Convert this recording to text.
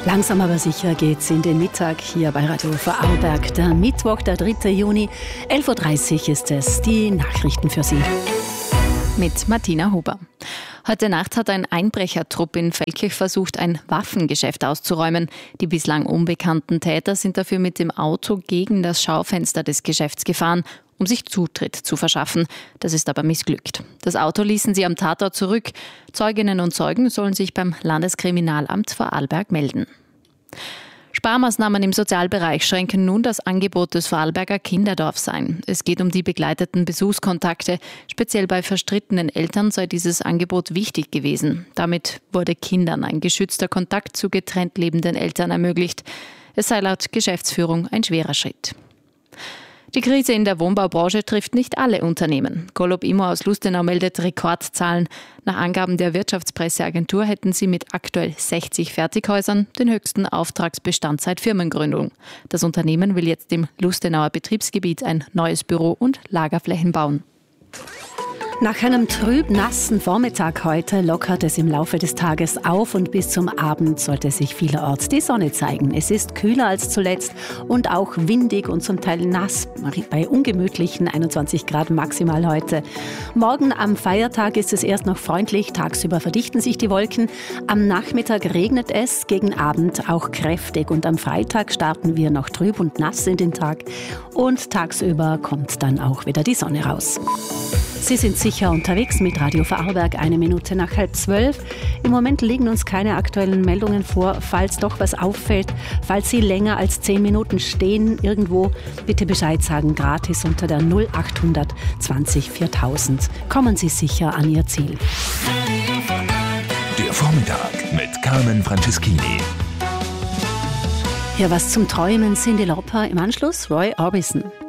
Langsam aber sicher geht's in den Mittag hier bei Radio Vorarlberg. Der Mittwoch, der 3. Juni, 11.30 Uhr ist es. Die Nachrichten für Sie. Mit Martina Huber. Heute Nacht hat ein Einbrechertrupp in Feldkirch versucht, ein Waffengeschäft auszuräumen. Die bislang unbekannten Täter sind dafür mit dem Auto gegen das Schaufenster des Geschäfts gefahren, um sich Zutritt zu verschaffen. Das ist aber missglückt. Das Auto ließen sie am Tatort zurück. Zeuginnen und Zeugen sollen sich beim Landeskriminalamt Vorarlberg melden. Sparmaßnahmen im Sozialbereich schränken nun das Angebot des Vorarlberger Kinderdorfs ein. Es geht um die begleiteten Besuchskontakte. Speziell bei verstrittenen Eltern sei dieses Angebot wichtig gewesen. Damit wurde Kindern ein geschützter Kontakt zu getrennt lebenden Eltern ermöglicht. Es sei laut Geschäftsführung ein schwerer Schritt. Die Krise in der Wohnbaubranche trifft nicht alle Unternehmen. Golub Immo aus Lustenau meldet Rekordzahlen. Nach Angaben der Wirtschaftspresseagentur hätten sie mit aktuell 60 Fertighäusern den höchsten Auftragsbestand seit Firmengründung. Das Unternehmen will jetzt im Lustenauer Betriebsgebiet ein neues Büro und Lagerflächen bauen. Nach einem trüb-nassen Vormittag heute lockert es im Laufe des Tages auf und bis zum Abend sollte sich vielerorts die Sonne zeigen. Es ist kühler als zuletzt und auch windig und zum Teil nass bei ungemütlichen 21 Grad maximal heute. Morgen am Feiertag ist es erst noch freundlich, tagsüber verdichten sich die Wolken. Am Nachmittag regnet es, gegen Abend auch kräftig und am Freitag starten wir noch trüb und nass in den Tag und tagsüber kommt dann auch wieder die Sonne raus. Sie sind sicher unterwegs mit Radio Vorarlberg, 1 Minute nach 11:30. Im Moment liegen uns keine aktuellen Meldungen vor. Falls doch was auffällt, falls Sie länger als 10 Minuten stehen irgendwo, bitte Bescheid sagen, gratis unter der 0800 20 4000. Kommen Sie sicher an Ihr Ziel. Der Vormittag mit Carmen Franceschini. Hier was zum Träumen, Cyndi Lauper, im Anschluss Roy Orbison.